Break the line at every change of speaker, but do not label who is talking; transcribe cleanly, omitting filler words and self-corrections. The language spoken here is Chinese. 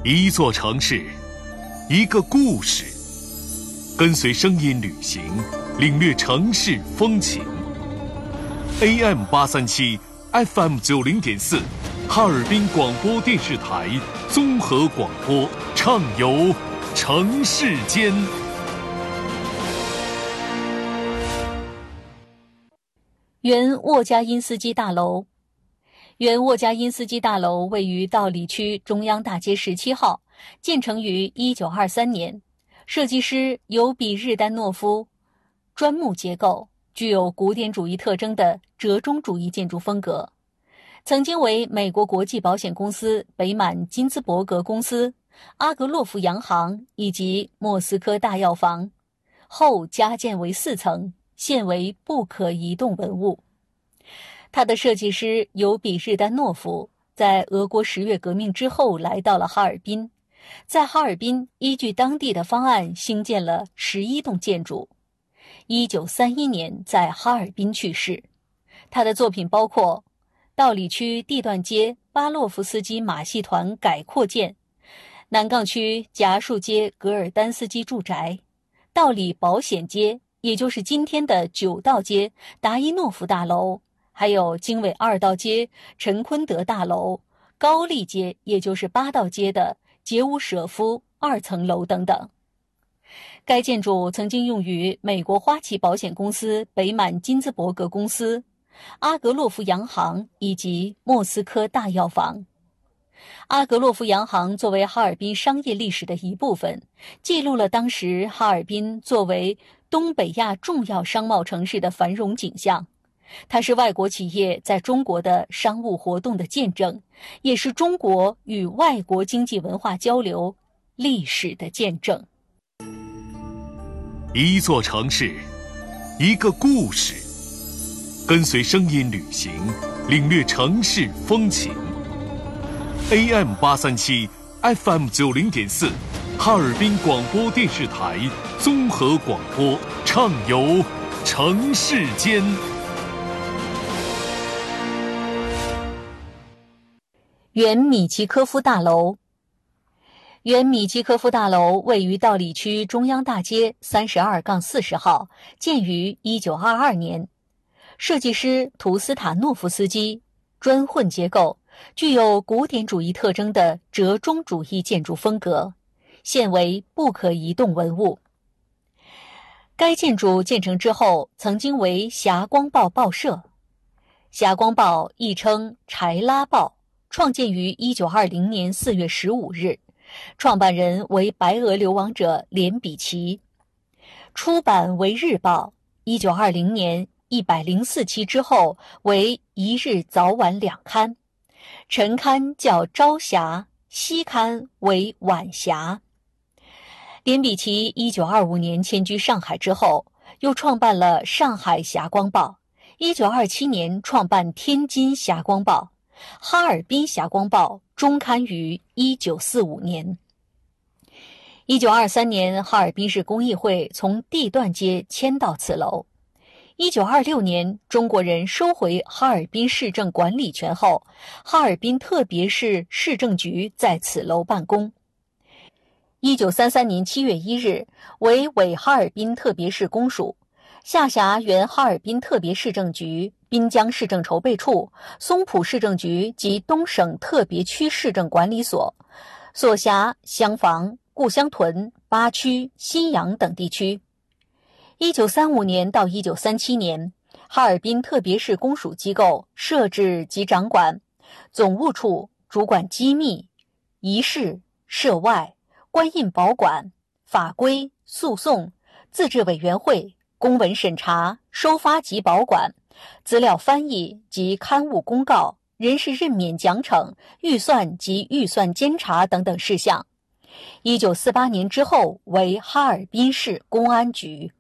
一座城市，一个故事，跟随声音旅行，领略城市风情。AM837 FM90.4，哈尔滨广播电视台综合广播，畅游城市间。
原沃加因斯基大楼。原沃加因斯基大楼位于道里区中央大街17号，建成于1923年，设计师由比日丹诺夫，砖木结构，具有古典主义特征的折中主义建筑风格。曾经为美国国际保险公司北满金兹伯格公司、阿格洛夫洋行以及莫斯科大药房，后加建为4层，现为不可移动文物。它的设计师尤比日丹诺夫在俄国10月革命之后来到了哈尔滨，在哈尔滨依据当地的方案兴建了11栋建筑。1931年在哈尔滨去世。他的作品包括道里区地段街巴洛夫斯基马戏团改扩建、南岗区夹树街格尔丹斯基住宅、道里保险街，也就是今天的9道街达伊诺夫大楼，还有经纬2道街陈坤德大楼、高丽街，也就是8道街的杰乌舍夫2层楼等等。该建筑曾经用于美国花旗保险公司北满金兹伯格公司、阿格洛夫洋行以及莫斯科大药房。阿格洛夫洋行作为哈尔滨商业历史的一部分，记录了当时哈尔滨作为东北亚重要商贸城市的繁荣景象。它是外国企业在中国的商务活动的见证，也是中国与外国经济文化交流历史的见证。
一座城市，一个故事，跟随声音旅行，领略城市风情。AM837 FM90.4，哈尔滨广播电视台综合广播，畅游城市间。
原米奇科夫大楼。原米奇科夫大楼位于道里区中央大街32-40号，建于1922年，设计师图斯塔诺夫斯基，砖混结构，具有古典主义特征的折中主义建筑风格，现为不可移动文物。该建筑建成之后，曾经为霞光报报社。霞光报亦称柴拉报，创建于1920年4月15日，创办人为白俄流亡者连比奇。出版为日报，1920年104期之后为一日早晚2刊，晨刊叫朝霞，夕刊为晚霞。连比奇1925年迁居上海之后，又创办了上海霞光报，1927年创办天津霞光报，哈尔滨霞光报终刊于1945年。1923年，哈尔滨市工艺会从地段街迁到此楼。1926年，中国人收回哈尔滨市政管理权后，哈尔滨特别市市政局在此楼办公。1933年7月1日，为伪哈尔滨特别市公署，下辖原哈尔滨特别市政局、滨江市政筹备处、松浦市政局及东省特别区市政管理所，所辖厢房、故乡屯、八区、新阳等地区。1935年到1937年，哈尔滨特别市公署机构设置及掌管总务处，主管机密、仪式、涉外、官印保管、法规、诉讼、自治委员会、公文审查、收发及保管、资料翻译及刊物公告、人事任免奖惩、预算及预算监察等等事项。1948年之后为哈尔滨市公安局。